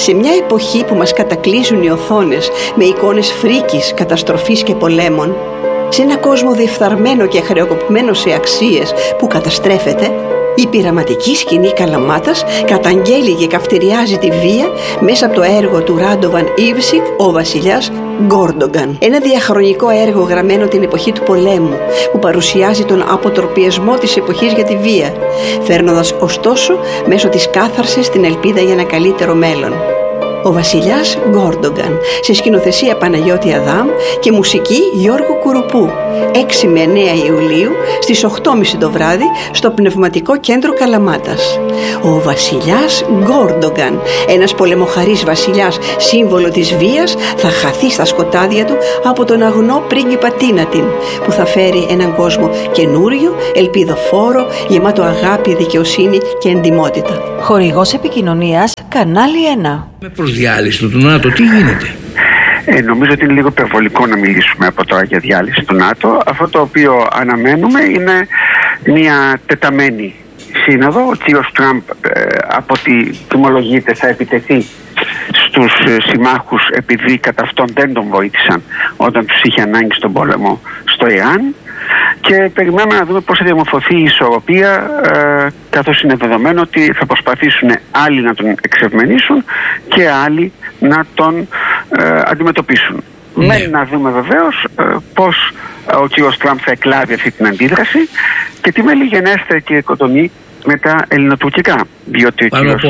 Σε μια εποχή που μας κατακλείζουν οι οθόνες με εικόνες φρίκης, καταστροφής και πολέμων, σε ένα κόσμο διεφθαρμένο και χρεοκοπημένο σε αξίες που καταστρέφεται, η πειραματική σκηνή Καλαμάτας καταγγέλει και καυτηριάζει τη βία μέσα από το έργο του Ράντοβαν Ιβσικ, ο βασιλιάς Γκόρντογκαν. Ένα διαχρονικό έργο γραμμένο την εποχή του πολέμου που παρουσιάζει τον αποτροπιασμό της εποχής για τη βία, φέρνοντας ωστόσο μέσω της κάθαρσης την ελπίδα για ένα καλύτερο μέλλον. Ο βασιλιάς Γκόρντογκαν, σε σκηνοθεσία Παναγιώτη Αδάμ και μουσική Γιώργου Κουρουπού, 6 με 9 Ιουλίου στις 8.30 το βράδυ στο Πνευματικό Κέντρο Καλαμάτας. Ο βασιλιάς Γκόρντογκαν, ένας πολεμοχαρής βασιλιάς, σύμβολο της βίας, θα χαθεί στα σκοτάδια του από τον αγνό πρίγκιπα Τίνατιν, που θα φέρει έναν κόσμο καινούριο, ελπιδοφόρο, γεμάτο αγάπη, δικαιοσύνη και εντιμότητα. Χορηγός επικοινωνίας Κανάλι 1. Με προσδιάλυση του ΝΑΤΟ, τι γίνεται? Νομίζω ότι είναι λίγο υπερβολικό να μιλήσουμε από τώρα για διάλυση του ΝΑΤΟ. Αυτό το οποίο αναμένουμε είναι μια τεταμένη σύνοδο. Ο κύριος Τραμπ, από ό,τι θυμολογείται, θα επιτεθεί στους συμμάχους επειδή κατά αυτόν δεν τον βοήθησαν όταν τους είχε ανάγκη στον πόλεμο στο Ιράν. Και περιμένουμε να δούμε πώς θα διαμορφωθεί η ισορροπία, καθώς είναι δεδομένο ότι θα προσπαθήσουν άλλοι να τον εξευμενήσουν και άλλοι να τον αντιμετωπίσουν. Ναι. Μένει να δούμε βεβαίως πώς ο κύριος Τραμπ θα εκλάβει αυτή την αντίδραση και τι μελιγενέστε και κοντονή με τα ελληνοτουρκικά. Διότι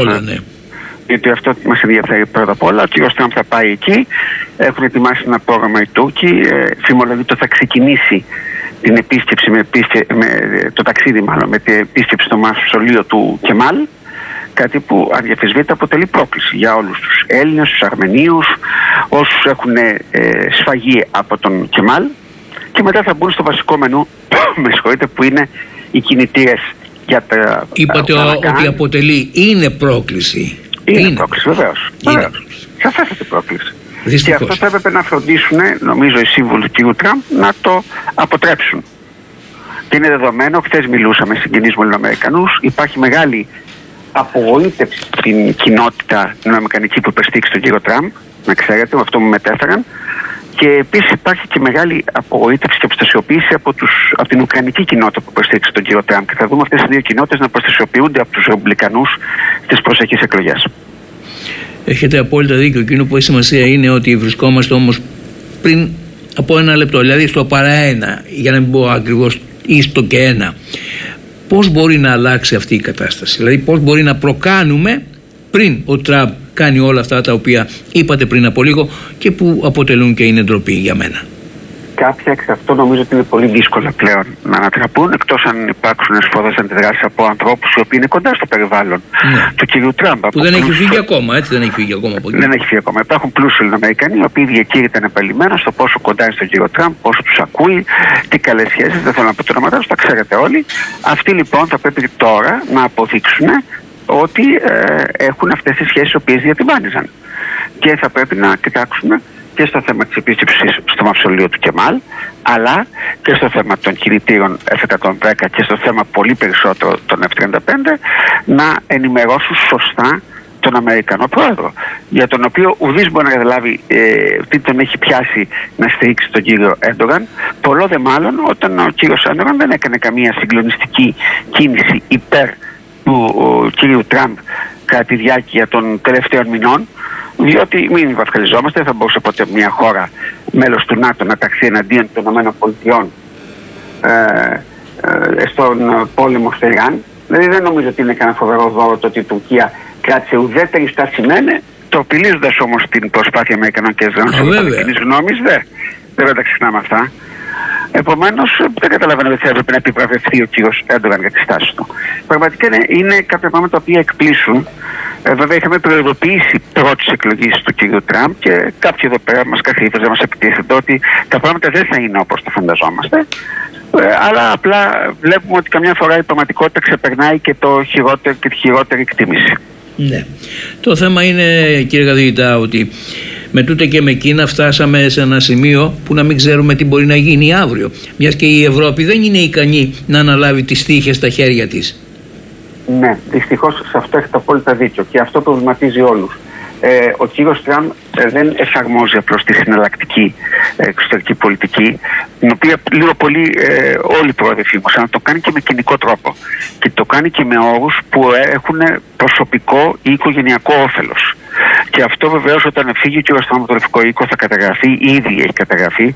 γιατί αυτό μας ενδιαφέρει πρώτα απ' όλα. Ο κύριος Τραμπ θα πάει εκεί, έχουν ετοιμάσει ένα πρόγραμμα οι Τούρκοι, φημολογείται ότι θα ξεκινήσει την επίσκεψη το ταξίδι με την επίσκεψη στο μαυσολείο του Κεμάλ, κάτι που αδιαφεσβήτητα αποτελεί πρόκληση για όλους τους Έλληνες, τους Αρμενίους, όσους έχουν σφαγεί από τον Κεμάλ, και μετά θα μπουν στο βασικό μενού που είναι οι κινητήρες για τα... Είπατε ότι αποτελεί, είναι πρόκληση. Είναι πρόκληση, βεβαίως. Σαφέστατη πρόκληση. Δυστυχώς. Και αυτό θα έπρεπε να φροντίσουν, νομίζω, οι σύμβουλοι του κ. Τραμπ να το αποτρέψουν. Και είναι δεδομένο, χθες μιλούσαμε συγγενείς μου Ελληνοαμερικανούς, υπάρχει μεγάλη απογοήτευση στην κοινότητα την αμερικανική που υπεστήξει τον κ. Τραμπ, να ξέρετε, με αυτό μου μετέφεραν. Και επίσης υπάρχει και μεγάλη απογοήτευση και αποστασιοποίηση από την ουκρανική κοινότητα που υποστήριξε τον κ. Τραμπ. Και θα δούμε αυτές τις δύο κοινότητες να αποστασιοποιούνται από τους ρεπουμπλικανούς στις προσεχείς εκλογές. Έχετε απόλυτα δίκιο. Εκείνο που έχει σημασία είναι ότι βρισκόμαστε όμως πριν από ένα λεπτό, δηλαδή στο παραένα, για να μην πω ακριβώς ή στο και ένα. Πώς μπορεί να αλλάξει αυτή η κατάσταση, δηλαδή πώς μπορεί να προκάνουμε πριν ο Τραμπ κάνει όλα αυτά τα οποία είπατε πριν από λίγο και που αποτελούν και είναι ντροπή για μένα? Κάποια εξ αυτών νομίζω ότι είναι πολύ δύσκολα πλέον να ανατραπούν, εκτός αν υπάρξουν σφοδρές αντιδράσεις από ανθρώπους οι οποίοι είναι κοντά στο περιβάλλον του κυρίου Τραμπ. Που δεν έχει φύγει ακόμα, έτσι, δεν έχει φύγει ακόμα από εκεί. Δεν έχει φύγει ακόμα. Υπάρχουν πλούσιοι Ελληνοαμερικανοί οι οποίοι διακήρυταν επαλημένα στο πόσο κοντά είναι στον κύριο Τραμπ, πόσο τους ακούει, τι καλές σχέσεις. Δεν θέλω να πω το όνομα τους, τα ξέρετε όλοι. Αυτοί λοιπόν θα πρέπει τώρα να αποδείξουν ότι έχουν αυτές τις σχέσεις οι οποίες διατυμπάνιζαν. Και θα πρέπει να κοιτάξουμε και στο θέμα της επίσκεψης στο μαυσολείο του Κεμάλ, αλλά και στο θέμα των κινητήρων F-110 και στο θέμα πολύ περισσότερο των F-35, να ενημερώσουν σωστά τον Αμερικανό πρόεδρο, για τον οποίο ουδής μπορεί να καταλάβει τι τον έχει πιάσει να στηρίξει τον κύριο Έρντογαν, πολλό δε μάλλον όταν ο κύριος Έρντογαν δεν έκανε καμία συγκλονιστική κίνηση υπέρ του κύριου Τραμπ κατά τη διάρκεια των τελευταίων μηνών, διότι μην βαφκαλιζόμαστε, θα μπορούσε ποτέ μια χώρα μέλος του ΝΑΤΟ να ταχθεί εναντίον των ΗΠΑ στον πόλεμο στο Ιράν. Δηλαδή δεν νομίζω ότι είναι κανένα φοβερό δώρο το ότι η Τουρκία κράτησε ουδέτερη στάση μένε, τροπιλίζοντας όμως την προσπάθεια Αμερικανών και Ισραηλινών σε κοινή γνώμη. Δεν τα ξεχνάμε αυτά. Επομένως, δεν καταλαβαίνω ότι θα έπρεπε να επιβραβευτεί ο κύριος Έρντογαν για τη στάση του. Πραγματικά είναι κάποια πράγματα που εκπλήσουν. Βέβαια, είχαμε προειδοποιήσει πρώτης εκλογής του κύριου Τραμπ και κάποιοι εδώ πέρα μας καθίβαζαν, μας επιτίθενται ότι τα πράγματα δεν θα είναι όπως το φανταζόμαστε. Αλλά απλά βλέπουμε ότι καμιά φορά η πραγματικότητα ξεπερνάει και τη χειρότερη εκτίμηση. Ναι. Το θέμα είναι, κύριε καθηγητά, ότι με τούτε και με εκείνα φτάσαμε σε ένα σημείο που να μην ξέρουμε τι μπορεί να γίνει αύριο. Μιας και η Ευρώπη δεν είναι ικανή να αναλάβει τις τύχες στα χέρια της. Ναι, δυστυχώς σε αυτό έχετε απόλυτα δίκιο και αυτό προβληματίζει όλους. ο κύριος Τραμπ δεν εφαρμόζει απλώς τη συναλλακτική εξωτερική πολιτική, την οποία λίγο πολύ όλοι οι πρόεδροι φήμωσαν, να το κάνει και με κοινικό τρόπο. Και το κάνει και με όρους που έχουν προσωπικό ή οικογενειακό όφελος. Και αυτό βεβαίως όταν φύγει ο κύριος Τραμπ από το Λευκό Οίκο θα καταγραφεί, ήδη έχει καταγραφεί,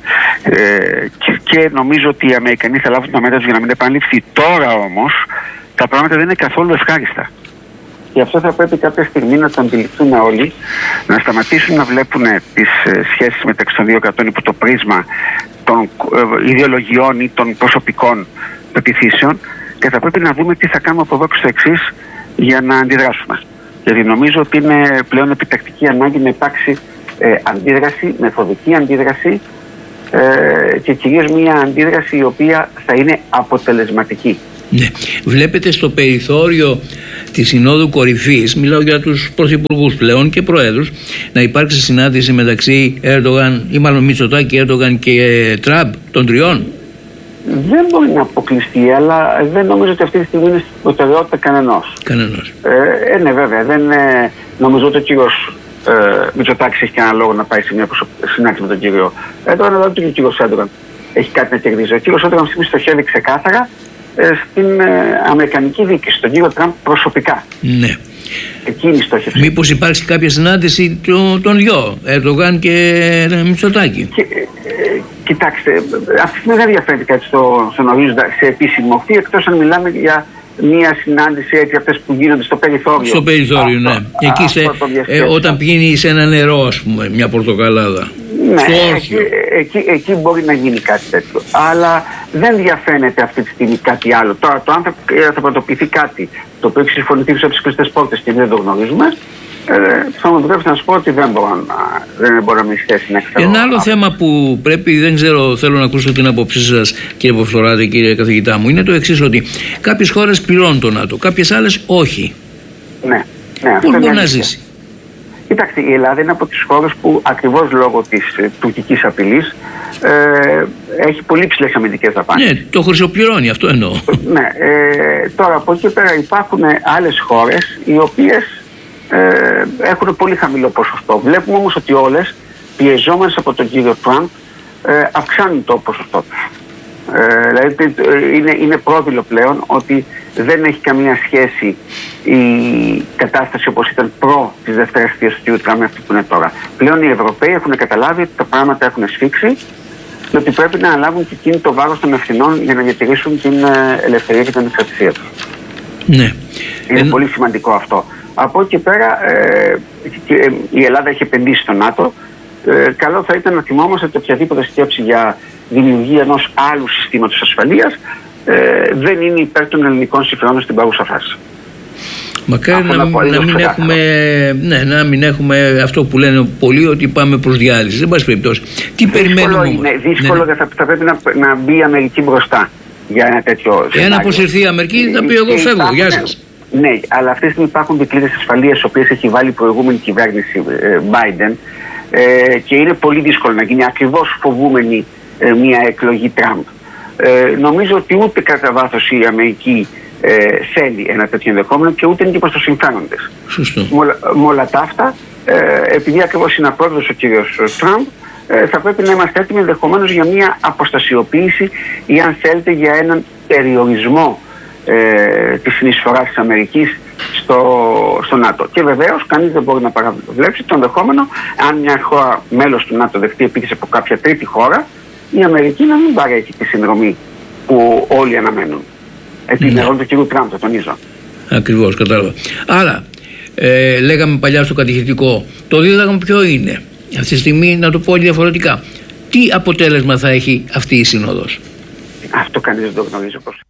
και νομίζω ότι οι Αμερικανοί θα λάβουν τα μέτρα τους για να μην επαναληφθεί. Τώρα όμως τα πράγματα δεν είναι καθόλου ευχάριστα. Και αυτό θα πρέπει κάποια στιγμή να το αντιληφθούν όλοι, να σταματήσουν να βλέπουν τις σχέσεις μεταξύ των δύο κρατών υπό το πρίσμα των ιδεολογιών ή των προσωπικών πεποιθήσεων, και θα πρέπει να δούμε τι θα κάνουμε από εδώ και στο εξής για να αντιδράσουμε. Γιατί νομίζω ότι είναι πλέον επιτακτική ανάγκη να υπάρξει αντίδραση, μεθοδική αντίδραση, και κυρίως μια αντίδραση η οποία θα είναι αποτελεσματική. Ναι. Βλέπετε στο περιθώριο της Συνόδου Κορυφής, μιλάω για τους πρωθυπουργούς πλέον και προέδρους, να υπάρξει συνάντηση μεταξύ Ερντογάν ή μάλλον Μητσοτάκη, Ερντογάν και Τραμπ, των τριών? Δεν μπορεί να αποκλειστεί, αλλά δεν νομίζω ότι αυτή τη στιγμή είναι στην προτεραιότητα κανενός. Ναι, βέβαια. Δεν νομίζω ότι ο κύριος Μητσοτάκης έχει κανένα λόγο να πάει σε μια συνάντηση με τον κύριο Ερντογάν, αλλά ούτε και ο κύριος Ερντογάν έχει κάτι να κερδίσει. Ο κύριος Ερντογάν στοχεύει ξεκάθαρα στην αμερικανική δίκηση, τον κύριο Τραμπ προσωπικά. Ναι. Εκείνη η στόχευση. Μήπως υπάρξει κάποια συνάντηση των δυο, Ερντογάν και Μητσοτάκη? Κοιτάξτε, αυτή τη στιγμή δεν διαφέρει κάτι στον ορίζοντα σε επίσημη μορφή, εκτός αν μιλάμε για μία συνάντηση έτσι, αυτές που γίνονται στο περιθώριο. Στο περιθώριο, ναι. Εκεί όταν πηγαίνει σε ένα νερό, ας πούμε, μια πορτοκαλάδα. Ναι, εκεί μπορεί να γίνει κάτι τέτοιο. Αλλά δεν διαφαίνεται αυτή τη στιγμή κάτι άλλο. Τώρα, το αν θα πραγματοποιηθεί κάτι το οποίο έχει συμφωνηθεί από τις κλειστές πόρτες και δεν το γνωρίζουμε, θα μου επιτρέψει να σου πω ότι δεν μπορώ να μην σχέσει να εκφέρω. Ένα άλλο θέμα που πρέπει, δεν ξέρω, θέλω να ακούσω την άποψή σας, κύριε Ποφθοράτη, κύριε καθηγητά μου, είναι το εξής, ότι κάποιες χώρες πληρώνουν το ΝΑΤΟ, κάποιες άλλες όχι. Ναι. Πώς μπορεί να ζήσει? Κοιτάξτε, η Ελλάδα είναι από τις χώρες που ακριβώς λόγω της τουρκικής απειλής έχει πολύ ψηλές αμυντικές δαπάνες. Ναι, το χρυσοπληρώνει, αυτό εννοώ. Ναι, τώρα από εκεί πέρα υπάρχουν άλλες χώρες οι οποίες έχουν πολύ χαμηλό ποσοστό. Βλέπουμε όμως ότι όλες, πιεζόμενες από τον κύριο Τραμπ, αυξάνουν το ποσοστό τους. Δηλαδή είναι πρόδειλο πλέον ότι δεν έχει καμία σχέση η κατάσταση όπως ήταν προ τις δεύτερες θητείες του κ. Τραμπ με αυτή που είναι τώρα. Πλέον οι Ευρωπαίοι έχουν καταλάβει ότι τα πράγματα έχουν σφίξει και ότι πρέπει να αναλάβουν και εκείνοι το βάρος των ευθυνών για να διατηρήσουν την ελευθερία και την ανεξαρτησία τους. Ναι. Είναι πολύ σημαντικό αυτό. Από εκεί πέρα η Ελλάδα έχει επενδύσει στο ΝΑΤΟ. Καλό θα ήταν να θυμόμαστε ότι οποιαδήποτε σκέψη για δημιουργία ενός άλλου συστήματος ασφαλείας δεν είναι υπέρ των ελληνικών συμφερόντων στην παρούσα φάση. Μακάρι να μην έχουμε αυτό που λένε πολλοί, ότι πάμε προς διάλυση. Δεν πάση περιπτώσει. Τι περιμένουμε? Είναι δύσκολο, θα πρέπει να μπει η Αμερική μπροστά για ένα τέτοιο σενάριο. Εάν αποσυρθεί η Αμερική θα πει εγώ φεύγω, γεια σας. Ναι, αλλά αυτή τη στιγμή υπάρχουν δικλείδες ασφαλείας τις οποίες έχει βάλει η προηγούμενη κυβέρνηση Biden, και είναι πολύ δύσκολο να γίνει, ακριβώς φοβούμενη μια εκλογή Τραμπ. Νομίζω ότι ούτε κατά βάθος η Αμερική θέλει ένα τέτοιο ενδεχόμενο και ούτε είναι και προς το συμφέρον της. Σωστό. Με όλα τα αυτά, επειδή ακριβώς είναι απρόεδρος ο κύριος Τραμπ, θα πρέπει να είμαστε έτοιμοι ενδεχομένως για μια αποστασιοποίηση ή αν θέλετε για έναν περιορισμό της συνεισφοράς της Αμερικής στο ΝΑΤΟ. Και βεβαίως κανείς δεν μπορεί να παραβλέψει το ενδεχόμενο, αν μια χώρα μέλος του ΝΑΤΟ δεχτεί επίθεση από κάποια τρίτη χώρα, η Αμερική να μην παρέχει τη συνδρομή που όλοι αναμένουν. Επιμερών του κ. Τραμπ, το τονίζω. Ακριβώς, κατάλαβα. Άρα, λέγαμε παλιά στο κατηχητικό, το δίδαγμα ποιο είναι? Αυτή τη στιγμή, να το πω διαφορετικά, τι αποτέλεσμα θα έχει αυτή η σύνοδος? Αυτό κανείς δεν το γνωρίζει πώς.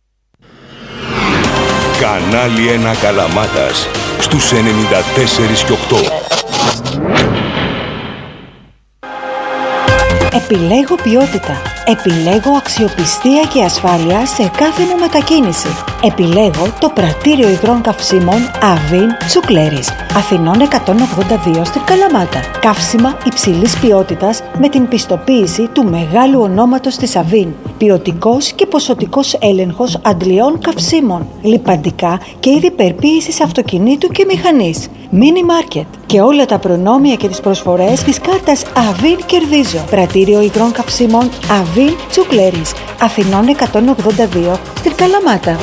Κανάλι 1 Καλαμάτας στους 94 και 8. Επιλέγω ποιότητα. Επιλέγω αξιοπιστία και ασφάλεια σε κάθε μου μετακίνηση. Επιλέγω το πρατήριο υγρών καυσίμων Avin Τσουκλέρης, Αθηνών 182 στην Καλαμάτα. Καύσιμα υψηλής ποιότητας με την πιστοποίηση του μεγάλου ονόματος της Avin. Ποιοτικός και ποσοτικός έλεγχος αντλειών καυσίμων, λιπαντικά και είδη περποίησης αυτοκινήτου και μηχανής. Mini Market και όλα τα προνόμια και τις προσφορές της κάρτας Avin Κερδίζω. Πρατήριο υγρών καυσίμων Avin Τσουκλέρης, Αθηνών 182 στην Καλαμάτα.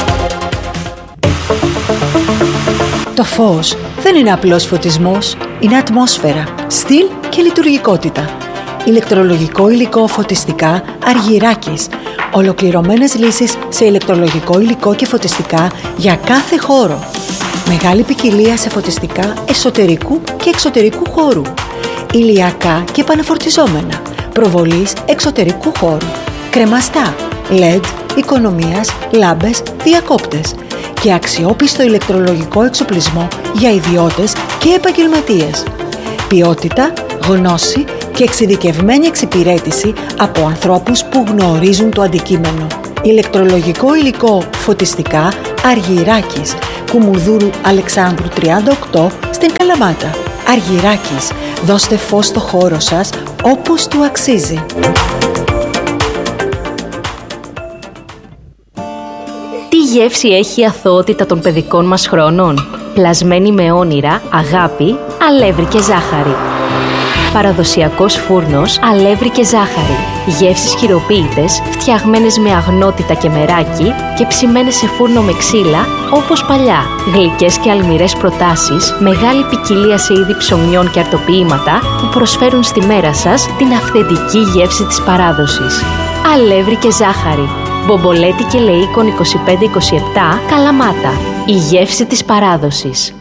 Το φως δεν είναι απλός φωτισμός, είναι ατμόσφαιρα, στυλ και λειτουργικότητα. Ηλεκτρολογικό υλικό φωτιστικά Αργυράκης. Ολοκληρωμένες λύσεις σε ηλεκτρολογικό υλικό και φωτιστικά για κάθε χώρο. Μεγάλη ποικιλία σε φωτιστικά εσωτερικού και εξωτερικού χώρου. Ηλιακά και επαναφορτιζόμενα. Προβολής εξωτερικού χώρου. Κρεμαστά, LED, οικονομίας, λάμπες, διακόπτες. Και αξιόπιστο ηλεκτρολογικό εξοπλισμό για ιδιώτες και επαγγελματίες. Ποιότητα, γνώση και εξειδικευμένη εξυπηρέτηση από ανθρώπους που γνωρίζουν το αντικείμενο. Ηλεκτρολογικό υλικό φωτιστικά Αργυράκης, Κουμουνδούρου Αλεξάνδρου 38 στην Καλαμάτα. Αργυράκης, δώστε φως στο χώρο σας όπως του αξίζει. Τι γεύση έχει η αθωότητα των παιδικών μας χρόνων? Πλασμένη με όνειρα, αγάπη, αλεύρι και ζάχαρη. Παραδοσιακός φούρνος, αλεύρι και ζάχαρη. Γεύσεις χειροποίητες, φτιαγμένες με αγνότητα και μεράκι και ψημένες σε φούρνο με ξύλα, όπως παλιά. Γλυκές και αλμυρές προτάσεις, μεγάλη ποικιλία σε είδη ψωμιών και αρτοποιήματα που προσφέρουν στη μέρα σας την αυθεντική γεύση της παράδοσης. Αλεύρι και ζάχαρη. Μπομπολέτη και Λεΐκον 25-27, Καλαμάτα. Η γεύση της παράδοσης.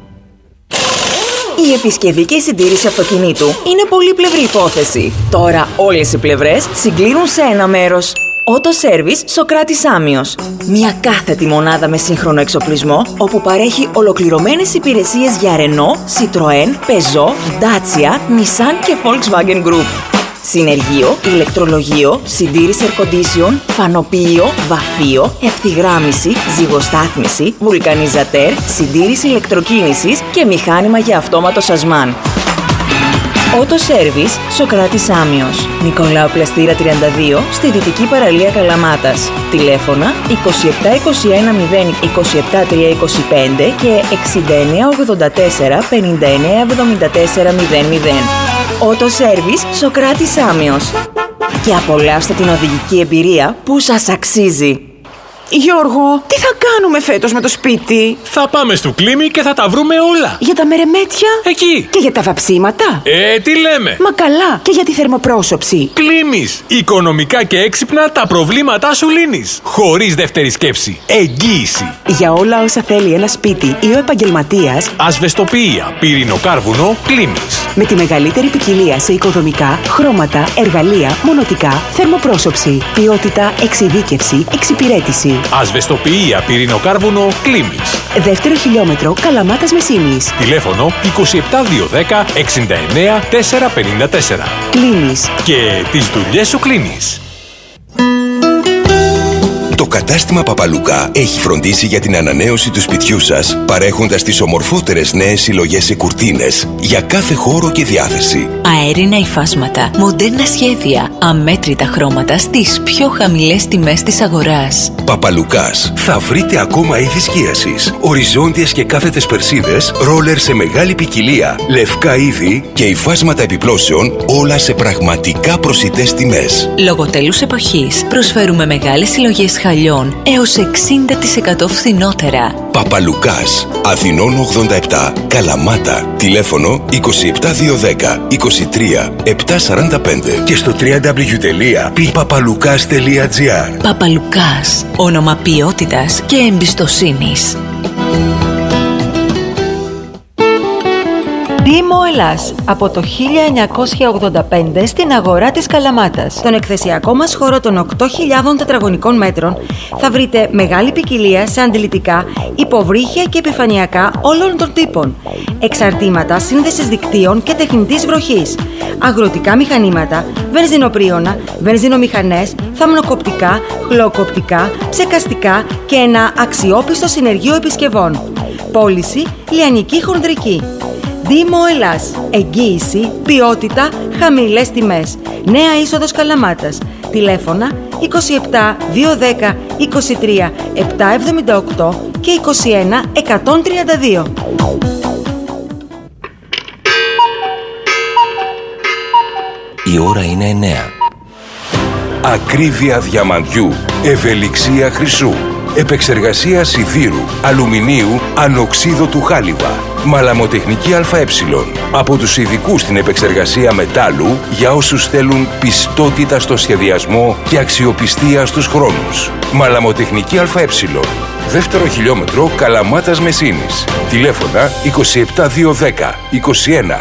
Η επισκευή και η συντήρηση αυτοκινήτου είναι πολύπλευρη υπόθεση. Τώρα όλες οι πλευρές συγκλίνουν σε ένα μέρος. Auto Service Σοκράτης Άμιος. Μια κάθετη μονάδα με σύγχρονο εξοπλισμό, όπου παρέχει ολοκληρωμένες υπηρεσίες για Renault, Citroën, Peugeot, Dacia, Nissan και Volkswagen Group. Συνεργείο, ηλεκτρολογείο, συντήρηση air condition, φανοποιείο, βαφείο, ευθυγράμμιση, ζυγοστάθμιση, βουλκανιζατέρ, συντήρηση ηλεκτροκίνησης και μηχάνημα για αυτόματο σασμάν. Auto Service Σοκράτης Άμιος. Νικολάου Πλαστήρα 32 στη Δυτική Παραλία Καλαμάτας. Τηλέφωνα 2721 0 27 325 και 6984 59 74 00. Auto Service Σοκράτης Άμιος. Και απολαύστε την οδηγική εμπειρία που σας αξίζει. Γιώργο, τι θα κάνουμε φέτος με το σπίτι? Θα πάμε στο Κλίμι και θα τα βρούμε όλα. Για τα μερεμέτια? Εκεί. Και για τα βαψίματα? Τι λέμε? Μα καλά, και για τη θερμοπρόσωψη. Κλίμις. Οικονομικά και έξυπνα τα προβλήματά σου λύνεις. Χωρίς δεύτερη σκέψη. Εγγύηση. Για όλα όσα θέλει ένα σπίτι ή ο επαγγελματίας. Ασβεστοποιία, πυρηνοκάρβουνο, Κλίμις. Με τη μεγαλύτερη ποικιλία σε οικοδομικά, χρώματα, εργαλεία, μονοτικά, θερμοπρόσωψη, ποιότητα, εξειδίκευση, εξυπηρέτηση. Ασβεστοποιία, πυρηνοκάρβουνο, Κλίμις. Δεύτερο χιλιόμετρο, Καλαμάτας Μεσίνης. Τηλέφωνο 27210 69 454. Κλίμις. Και τις δουλειές σου κλείνεις. Το κατάστημα Παπαλουκά έχει φροντίσει για την ανανέωση του σπιτιού σας, παρέχοντας τις ομορφότερες νέες συλλογές σε κουρτίνες για κάθε χώρο και διάθεση. Αέρινα υφάσματα, μοντέρνα σχέδια, αμέτρητα χρώματα στις πιο χαμηλές τιμές της αγοράς. Παπαλουκάς. Θα βρείτε ακόμα είδη σκίασης, οριζόντιες και κάθετες περσίδες, ρόλερ σε μεγάλη ποικιλία, λευκά είδη και υφάσματα επιπλώσεων, όλα σε πραγματικά προσιτές τιμές. Λόγω τέλους εποχής προσφέρουμε μεγάλες συλλογές χαλιών έως 60% φθηνότερα. Παπαλουκάς, Αθηνών 87, Καλαμάτα. Τηλέφωνο 27210 23 745 και στο www.papalukas.gr. Παπαλουκάς, όνομα ποιότητας και εμπιστοσύνης. Δήμο Ελλάς, από το 1985 στην αγορά της Καλαμάτας. Στον εκθεσιακό μας χώρο των 8.000 τετραγωνικών μέτρων θα βρείτε μεγάλη ποικιλία σε αντιλητικά, υποβρύχια και επιφανειακά όλων των τύπων, εξαρτήματα σύνδεσης δικτύων και τεχνητής βροχής, αγροτικά μηχανήματα, βενζινοπρίωνα, βενζινομηχανές, θαμνοκοπτικά, χλωκοπτικά, ψεκαστικά και ένα αξιόπιστο συνεργείο επισκευών. Πώληση λιανική χονδρική. Δήμο Ελλάς. Εγγύηση, ποιότητα, χαμηλές τιμές. Νέα είσοδος Καλαμάτας. Τηλέφωνα 27 210 23 778 και 21 132. Η ώρα είναι 9. Ακρίβεια διαμαντιού, ευελιξία χρυσού, επεξεργασία σιδήρου, αλουμινίου, ανοξίδωτου χάλιβα, μαλαμοτεχνική ΑΕ. Από τους ειδικούς στην επεξεργασία μετάλλου για όσους θέλουν πιστότητα στο σχεδιασμό και αξιοπιστία στους χρόνους. Μαλαμοτεχνική ΑΕ. Δεύτερο χιλιόμετρο Καλαμάτας Μεσίνης. Τηλέφωνα 27210 21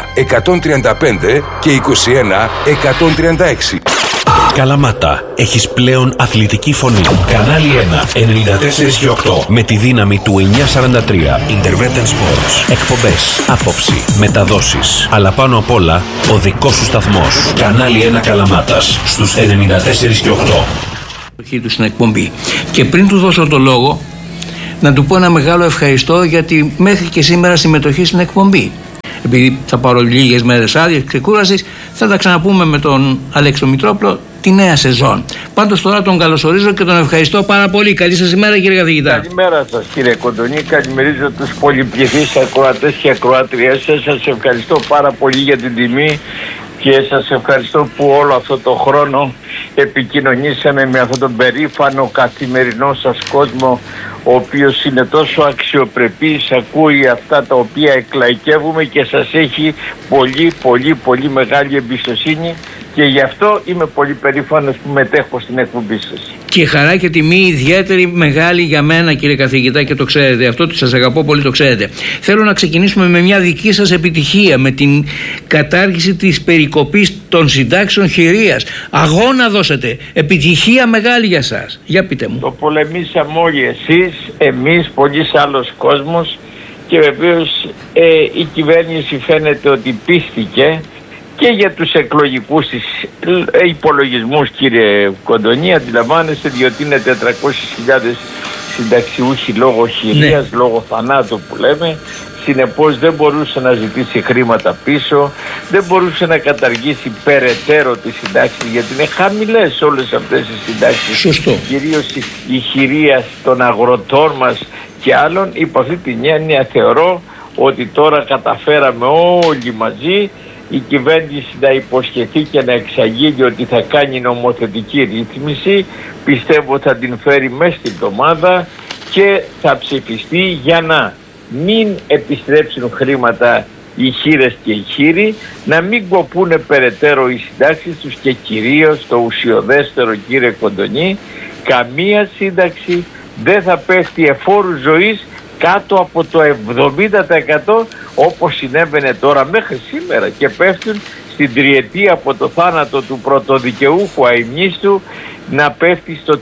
135 και 21 136. Καλαμάτα, έχεις πλέον αθλητική φωνή. Κανάλι 1, 94 και 8. Με τη δύναμη του 943. Intervention Sports. Εκπομπές, άποψη, μεταδόσεις. Αλλά πάνω απ' όλα, ο δικός σου σταθμός. Κανάλι 1 Καλαμάτας, στους 94 και 8. Του στην εκπομπή. Και πριν του δώσω το λόγο, να του πω ένα μεγάλο ευχαριστώ για τη μέχρι και σήμερα συμμετοχή στην εκπομπή. Επειδή θα πάρω λίγες μέρες άδειας ξεκούρασης, θα τα ξαναπούμε με τον Αλέξη Μητρόπουλο τη νέα σεζόν. Πάντως τώρα τον καλωσορίζω και τον ευχαριστώ πάρα πολύ. Καλή σας ημέρα, κύριε καθηγητά. Καλημέρα σας, κύριε Κοντονή. Καλημερίζω τους πολυπληθείς ακροατές και ακροάτριές σας. Σας ευχαριστώ πάρα πολύ για την τιμή και σας ευχαριστώ που όλο αυτό το χρόνο επικοινωνήσαμε με αυτόν τον περήφανο καθημερινό σας κόσμο, ο οποίος είναι τόσο αξιοπρεπής, ακούει αυτά τα οποία εκλαϊκεύουμε και σας έχει πολύ μεγάλη εμπιστοσύνη, και γι' αυτό είμαι πολύ περήφανος που μετέχω στην εκπομπή σας. Και χαρά και τιμή ιδιαίτερη μεγάλη για μένα, κύριε καθηγητά, και το ξέρετε αυτό, ότι σας αγαπώ πολύ, το ξέρετε. Θέλω να ξεκινήσουμε με μια δική σας επιτυχία, με την κατάργηση της περικοπής των συντάξεων χειρίας. Αγώνα δώσατε, επιτυχία μεγάλη για σας. Για πείτε μου. Το πολεμήσαμε όλοι, εσείς, εμείς, πολλοί άλλος κόσμος, και βεβαίως η κυβέρνηση φαίνεται ότι πίστηκε και για τους εκλογικούς της υπολογισμούς, κύριε Κοντονή, αντιλαμβάνεστε, διότι είναι 400.000 συνταξιούχοι λόγω χειρίας, λόγω θανάτου που λέμε. Συνεπώς δεν μπορούσε να ζητήσει χρήματα πίσω, δεν μπορούσε να καταργήσει περαιτέρω τις συντάξεις, γιατί είναι χαμηλές όλες αυτές οι συντάξεις. Σωστό. Κυρίως η χειρία των αγροτών μας και άλλων. Υπό αυτή την έννοια θεωρώ ότι τώρα καταφέραμε όλοι μαζί η κυβέρνηση να υποσχεθεί και να εξαγγείλει ότι θα κάνει νομοθετική ρύθμιση. Πιστεύω θα την φέρει μέσα στην εβδομάδα και θα ψηφιστεί για να μην επιστρέψουν χρήματα οι χήρες και οι χείροι, να μην κοπούνε περαιτέρω οι συντάξεις τους, και κυρίως το ουσιοδέστερο, κύριε Κοντονή, καμία σύνταξη δεν θα πέφτει εφόρου ζωής κάτω από το 70% όπως συνέβαινε τώρα μέχρι σήμερα, και πέφτουν στην τριετία από το θάνατο του πρωτοδικαιούχου αημνίστου να πέφτει στο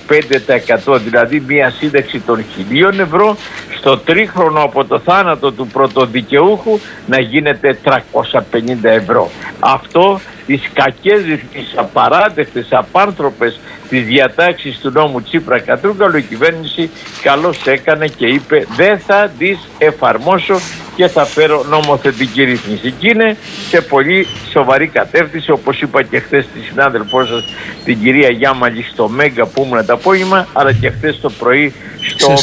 35%, δηλαδή μια σύνταξη των 1.000 ευρώ στο τρίχρονο από το θάνατο του πρωτοδικαιούχου να γίνεται 350 ευρώ. Αυτό τις κακές, τις απαράδεκτες, απάνθρωπες τις διατάξεις του νόμου Τσίπρα Κατρούγκαλου, η κυβέρνηση καλώς έκανε και είπε δεν θα τις εφαρμόσω και θα φέρω νομοθετική ρύθμιση. Και είναι σε πολύ σοβαρή κατεύθυνση, όπως είπα και χθες στη συνάδελφό σας την κυρία Γιάμαλη στο Μέγκα που ήμουν το απόγευμα, αλλά και χθες το πρωί στους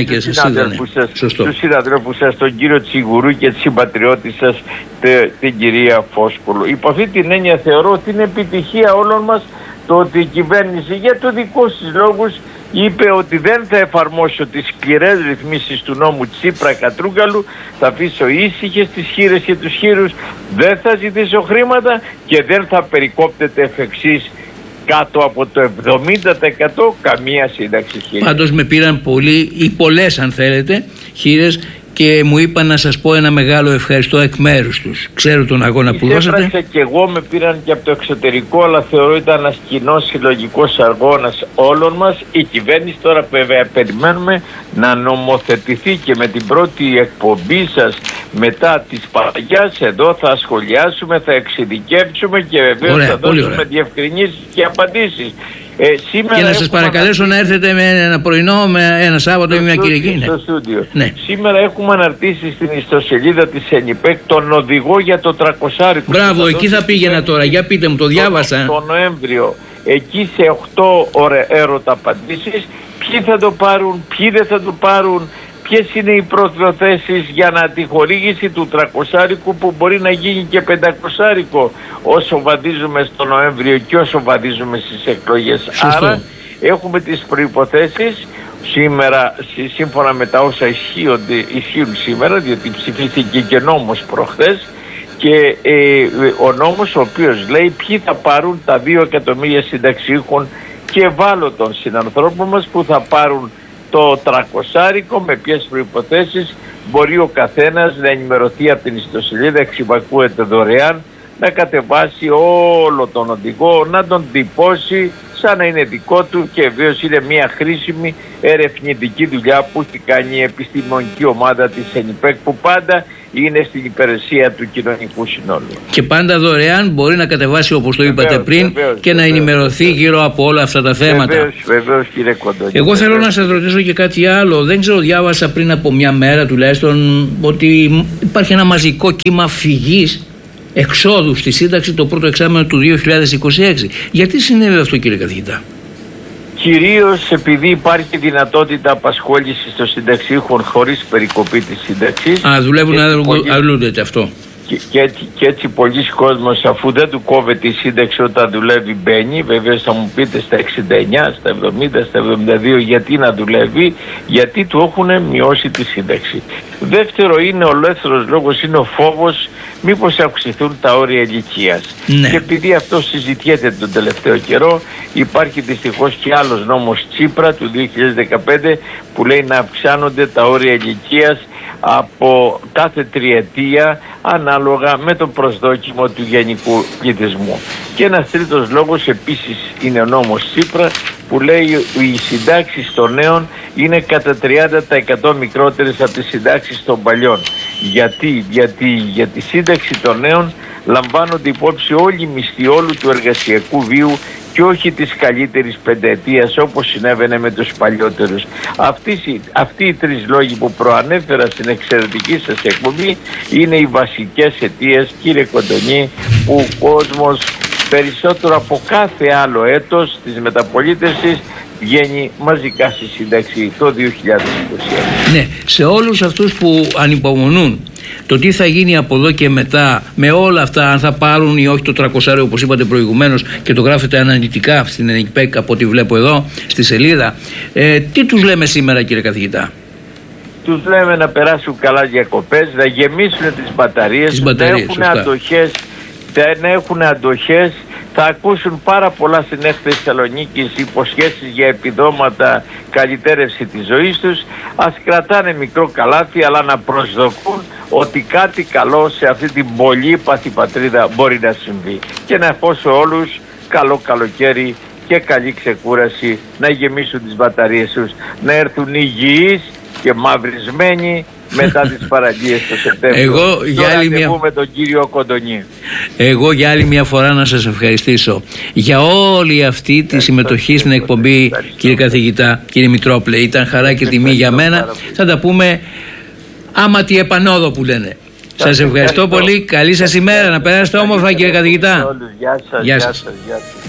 συναδέλφους σας, τον κύριο Τσιγουρού και τη συμπατριώτη σας την κυρία Φόσκολου. Υπό αυτή την έννοια θεωρώ ότι είναι επιτυχία όλων μας το ότι η κυβέρνηση για το δικό της λόγους είπε ότι δεν θα εφαρμόσω τις σκληρές ρυθμίσεις του νόμου Τσίπρα Κατρούγκαλου, θα αφήσω ήσυχες τις χήρες και τους χείρους, δεν θα ζητήσω χρήματα και δεν θα περικόπτεται εφ' εξής κάτω από το 70% καμία σύνταξη χείρες. Πάντως με πήραν πολλοί ή πολλές αν θέλετε χείρες και μου είπα να σας πω ένα μεγάλο ευχαριστώ εκ μέρους τους. Ξέρω τον αγώνα που δώσατε. Έπραξα και εγώ, με πήραν και από το εξωτερικό, αλλά θεωρώ ήταν ένας κοινός συλλογικός αγώνας όλων μας. Η κυβέρνηση τώρα βέβαια περιμένουμε να νομοθετηθεί και με την πρώτη εκπομπή σας μετά της Παγιάς εδώ θα σχολιάσουμε, θα εξειδικεύσουμε και βεβαίως θα δώσουμε διευκρινήσεις και απαντήσεις. Και να σας παρακαλέσω να έρθετε με ένα πρωινό, με ένα Σάββατο ή μια Κυριακή. Στο στούντιο. Ναι. Σήμερα έχουμε αναρτήσει στην ιστοσελίδα της ΕΝΙΠΕΚ τον οδηγό για το 300. Μπράβο, εκεί θα πήγαινα τώρα. Για πείτε μου, το διάβασα. Το Νοέμβριο. Εκεί σε 8 έρωτα απαντήσεις. Ποιοι θα το πάρουν, ποιοι δεν θα το πάρουν, ποιες είναι οι προθέσεις για να τη χορήγηση του 300 που μπορεί να γίνει και 500 όσο βαδίζουμε στο Νοέμβριο και όσο βαδίζουμε στις εκλογές. Σωστό. Άρα έχουμε τις προϋποθέσεις σήμερα, σύμφωνα με τα όσα ισχύουν σήμερα, διότι ψηφίστηκε και νόμος προχθές, και ο νόμος ο οποίος λέει ποιοι θα πάρουν τα 2 εκατομμύρια συνταξιούχων και ευάλωτων συνανθρώπων μας που θα πάρουν το 300, με ποιες προϋποθέσεις μπορεί ο καθένας να ενημερωθεί από την ιστοσελίδα, εξυπακούεται δωρεάν, να κατεβάσει όλο τον οδηγό, να τον τυπώσει σαν να είναι δικό του, και βεβαίως είναι μια χρήσιμη ερευνητική δουλειά που έχει κάνει η επιστημονική ομάδα της ΕΝΙΠΕΚ, που πάντα είναι στην υπηρεσία του κοινωνικού συνόλου. Και πάντα δωρεάν μπορεί να κατεβάσει, όπως το είπατε πριν, και να ενημερωθεί γύρω από όλα αυτά τα θέματα. Βεβαίως κύριε Κοντονή. Εγώ θέλω να σας ρωτήσω και κάτι άλλο. Δεν ξέρω, διάβασα πριν από μια μέρα τουλάχιστον ότι υπάρχει ένα μαζικό κύμα φυγής εξόδου στη σύνταξη το πρώτο εξάμηνο του 2026. Γιατί συνέβη αυτό, κύριε καθηγητά? Κυρίως επειδή υπάρχει δυνατότητα απασχόλησης των συνταξιούχων χωρίς περικοπή της σύνταξης. Δουλεύουν αλλούνται αυτό. Και έτσι πολλοί κόσμος, αφού δεν του κόβεται η σύνταξη όταν δουλεύει, μπαίνει. Βέβαια θα μου πείτε στα 69, στα 70, στα 72 γιατί να δουλεύει, γιατί του έχουν μειώσει τη σύνταξη. Δεύτερο είναι ο ελεύθερος λόγος, είναι ο φόβος μήπως αυξηθούν τα όρια ηλικίας. Ναι. Και επειδή αυτό συζητιέται τον τελευταίο καιρό, υπάρχει δυστυχώς και άλλος νόμος Τσίπρα του 2015 που λέει να αυξάνονται τα όρια ηλικίας από κάθε τριετία ανάλογα με το προσδόκιμο του γενικού πληθυσμού. Και ένας τρίτος λόγος επίσης είναι ο νόμος Τσίπρα που λέει οι συντάξεις των νέων είναι κατά 30% μικρότερες από τις συντάξεις των παλιών. Γιατί για τη σύνταξη των νέων λαμβάνονται υπόψη όλοι οι μισθοί όλου του εργασιακού βίου και όχι της καλύτερης πενταετίας όπως συνέβαινε με τους παλιότερους. Αυτοί οι τρεις λόγοι που προανέφερα στην εξαιρετική σας εκπομπή είναι οι βασικές αιτίες, κύριε Κοντονή, που ο κόσμος περισσότερο από κάθε άλλο έτος της μεταπολίτευσης βγαίνει μαζικά στη σύνταξη το 2021. Ναι, σε όλους αυτούς που ανυπομονούν το τι θα γίνει από εδώ και μετά με όλα αυτά, αν θα πάρουν ή όχι το 300 όπως είπατε προηγουμένως και το γράφετε αναλυτικά στην ΕΝΙΠΕΚ από ό,τι βλέπω εδώ στη σελίδα, τι τους λέμε σήμερα, κύριε καθηγητά? Τους λέμε να περάσουν καλά διακοπές, να γεμίσουν τις μπαταρίες, να έχουν αντοχές. Θα ακούσουν πάρα πολλά στην έκθεση Θεσσαλονίκης, υποσχέσεις για επιδόματα, καλυτέρευση της ζωής τους. Ας κρατάνε μικρό καλάθι, αλλά να προσδοκούν ότι κάτι καλό σε αυτή την πολύπαθη πατρίδα μπορεί να συμβεί. Και να ευχώσω όλους καλό καλοκαίρι και καλή ξεκούραση, να γεμίσουν τις μπαταρίες τους, να έρθουν υγιείς και μαυρισμένοι μετά τις παραγγείες το Σεπτέμβριο. Εγώ με τον κύριο Κοντονή. Εγώ για άλλη μια φορά να σας ευχαριστήσω για όλη αυτή τη συμμετοχή στην εκπομπή, κύριε καθηγητά, κύριε Μητρόπλε. Ήταν χαρά και τιμή για μένα. Θα τα πούμε άμα τη επανόδο που λένε. Σας ευχαριστώ πολύ. Καλή σας ημέρα. Να περάσετε όμορφα, κύριε καθηγητά. Γεια σας.